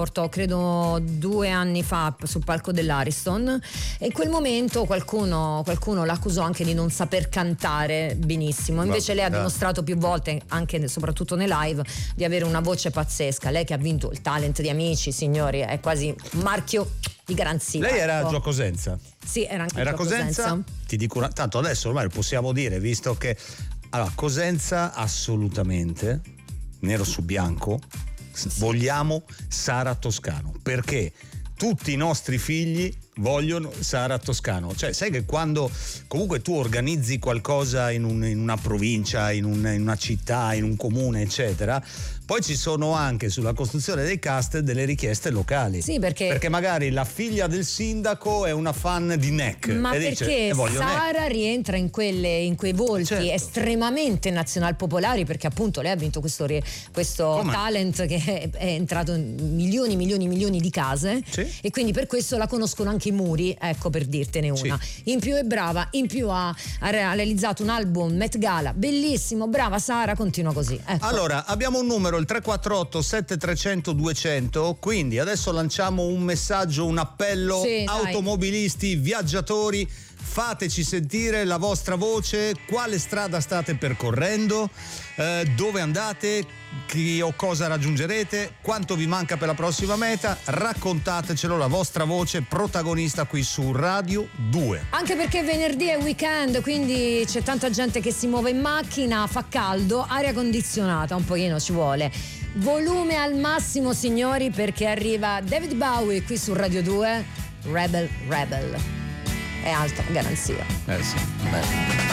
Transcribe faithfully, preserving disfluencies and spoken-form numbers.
portò credo due anni fa sul palco dell'Ariston, e in quel momento qualcuno, qualcuno l'accusò anche di non saper cantare benissimo. Invece lei ha dimostrato più volte, anche soprattutto nei live, di avere una voce pazzesca. Lei che ha vinto il Talent di Amici, signori, è quasi un marchio di garanzia. Lei era ecco. a Gio Cosenza. Sì, era anche era a Cosenza. Cosenza. Ti dico una, tanto adesso ormai lo possiamo dire, visto che allora Cosenza assolutamente nero su bianco sì. Vogliamo Sara Toscano, perché tutti i nostri figli vogliono Sara Toscano. Cioè, sai che quando comunque tu organizzi qualcosa in, un, in una provincia, in, un, in una città, in un comune, eccetera, poi ci sono anche sulla costruzione dei cast delle richieste locali. Sì, perché perché magari la figlia del sindaco è una fan di Neck. Ma e perché dice, eh, Sara Neck. rientra in quelle in quei volti certo. estremamente nazionalpopolari, perché appunto lei ha vinto questo, questo talent che è, è entrato in milioni, milioni, milioni di case, sì. E quindi per questo la conoscono anche i muri, ecco, per dirtene una. Sì. In più è brava, in più ha, ha realizzato un album Met Gala bellissimo, brava Sara, continua così. Ecco. Allora, abbiamo un numero, il tre quattro otto sette tre zero zero due zero zero, quindi adesso lanciamo un messaggio, un appello, sì, automobilisti, viaggiatori, fateci sentire la vostra voce, quale strada state percorrendo, eh, dove andate, chi o cosa raggiungerete, quanto vi manca per la prossima meta, raccontatecelo, la vostra voce protagonista qui su Radio due. Anche perché venerdì è weekend, quindi c'è tanta gente che si muove in macchina, fa caldo, aria condizionata un pochino ci vuole. Volume al massimo, signori, perché arriva David Bowie qui su Radio due. Rebel Rebel è alta garanzia. Eh sì, beh.